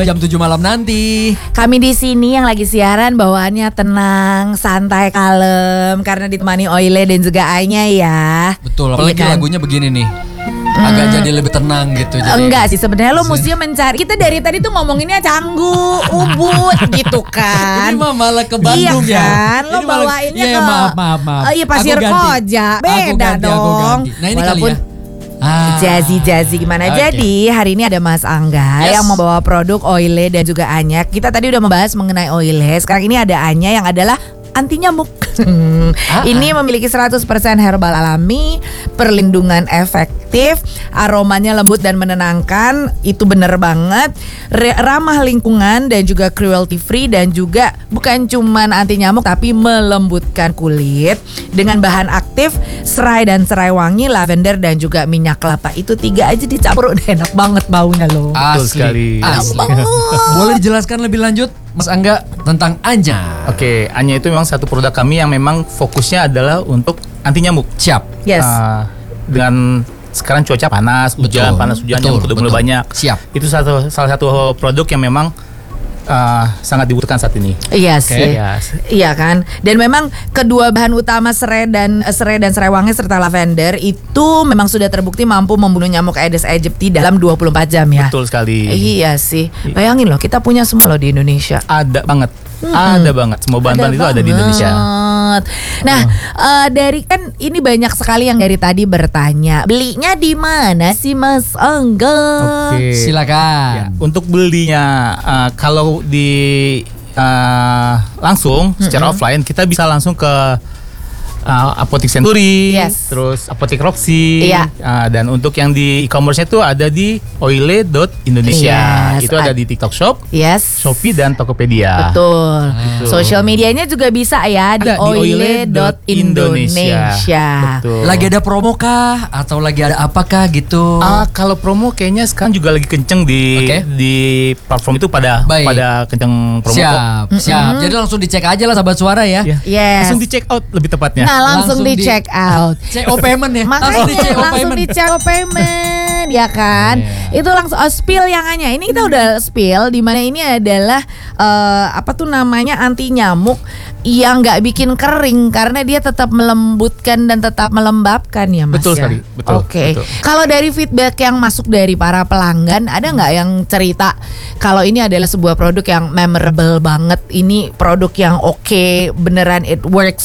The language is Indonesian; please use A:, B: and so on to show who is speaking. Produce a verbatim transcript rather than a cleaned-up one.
A: jam tujuh malam nanti.
B: Kami di sini yang lagi siaran bawaannya tenang, santai, kalem karena ditemani Oile dan juga Anya ya.
A: Betul, apalagi
B: Iya kan?
A: lagunya begini nih. Agak hmm. jadi lebih tenang gitu. Jadi.
B: Enggak sih, sebenarnya lo mesti mencari. Kita dari tadi tuh ngomonginnya Canggu, Ubud gitu kan.
A: Ini mah malah ke Bandung
B: iya
A: ya.
B: kan? Lo
A: Ini malah,
B: bawainnya
A: iya,
B: ke
A: maaf, maaf, maaf.
B: Oh iya Pasir
A: Aku ganti.
B: Koja. Beda
A: Aku ganti,
B: dong.
A: Aku ganti. Nah ini
B: Walaupun
A: kali ya. Ah.
B: Jazzy-jazzy gimana.
A: Okay.
B: Jadi hari ini ada Mas Angga
A: Yes.
B: yang membawa produk Oile dan juga Anya. Kita tadi udah membahas mengenai Oile. Sekarang ini ada Anya yang adalah anti nyamuk.
A: Ah,
B: Ini memiliki seratus persen herbal alami, perlindungan efektif, aromanya lembut dan menenangkan. Itu bener banget. Re- ramah lingkungan dan juga cruelty free, dan juga bukan cuman anti nyamuk tapi melembutkan kulit dengan bahan aktif serai dan serai wangi, lavender dan juga minyak kelapa. Itu tiga aja dicampur udah enak banget baunya loh.
A: Asli.
C: Betul sekali.
A: Asli. Boleh dijelaskan lebih lanjut Mas Angga tentang Anya?
C: Oke, Anya itu memang satu produk kami yang memang fokusnya adalah untuk anti nyamuk.
A: Siap.
B: Yes.
C: Uh, dengan sekarang cuaca panas, hujan,
A: Betul.
C: panas hujan,
A: Betul,
C: nyamuk udah mulai
A: betul.
C: banyak.
A: Siap.
C: Itu satu salah satu produk yang memang uh, sangat dibutuhkan saat ini.
B: Iya
A: Oke.
B: sih.
C: Ya,
B: Iya kan. Dan memang kedua bahan utama serai dan eh, serai dan serai wangi serta lavender itu memang sudah terbukti mampu membunuh nyamuk Aedes aegypti dalam dua puluh empat jam ya.
C: betul sekali.
B: Iya sih. Bayangin loh, kita punya semua loh di Indonesia.
C: Ada banget. Ada banget. Semua bahan-bahan itu ada di Indonesia.
B: banget. Nah, eh, dari kan ini banyak sekali yang dari tadi bertanya, belinya di mana sih Mas Angga?
C: Oke.
A: Silakan.
C: Ya, untuk belinya uh, kalau di uh, langsung secara offline kita bisa langsung ke uh, Apotik Century,
B: Yes.
C: terus Apotik Roxy,
B: Iya.
C: uh, dan untuk yang di e-commerce itu ada di oile dot indonesia.
B: Yes.
C: Itu ada di TikTok Shop,
B: Yes.
C: Shopee dan Tokopedia.
B: Betul.
C: Betul.
B: Social medianya juga bisa ya di
C: Ada di
B: oile dot indonesia.
C: Betul.
A: Lagi ada promo kah? Atau lagi ada apakah gitu?
C: Ah, kalau promo kayaknya sekarang juga lagi kenceng di
A: Oke.
C: di platform itu pada
A: Baik.
C: pada kenceng promo kok.
A: Siap, siap. Jadi langsung dicek aja lah sahabat suara ya.
C: Ya.
B: Yes.
C: Langsung di check out lebih tepatnya.
B: Nah, langsung,
A: Langsung
B: di
A: di-
B: check out.
A: C O payment ya. Langsung di C
B: Makanya
A: O
B: langsung
A: payment.
B: di C O payment ya kan.
A: Yeah.
B: Itu langsung oh, spill yang hanya. Ini kita udah spill di mana ini adalah eh, apa tuh namanya anti nyamuk yang nggak bikin kering karena dia tetap melembutkan dan tetap melembabkan ya Mas.
C: Betul
B: ya?
C: sekali, betul,
B: Oke.
C: betul.
B: Kalau dari feedback yang masuk dari para pelanggan, ada nggak yang cerita kalau ini adalah sebuah produk yang memorable banget, ini produk yang oke, beneran it works